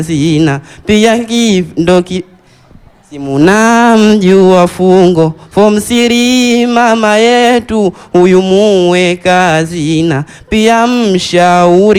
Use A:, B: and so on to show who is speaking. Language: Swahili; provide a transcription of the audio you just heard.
A: zina pia simuna mjua fungo form siri mama yetu huyu muweka hazina pia mshauri